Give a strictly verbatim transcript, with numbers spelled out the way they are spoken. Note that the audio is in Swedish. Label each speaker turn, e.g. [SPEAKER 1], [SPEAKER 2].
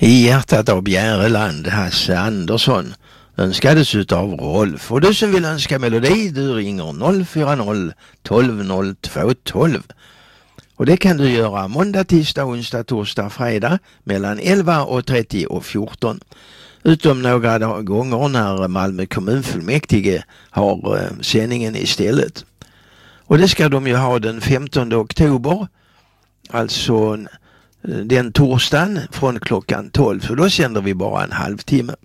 [SPEAKER 1] I hjärtat av Bjäreland, Hasse Andersson, önskades utav Rolf. Och du som vill önska melodi, du ringer noll fyra noll tolv noll två tolv. Och det kan du göra måndag, tisdag, onsdag, torsdag, fredag mellan elva och trettio och fjorton. Utom några gånger när Malmö kommunfullmäktige har eh, sändningen istället. Och det ska de ju ha den femtonde oktober, alltså den torsdagen från klockan tolv. Så då sänder vi bara en halvtimme.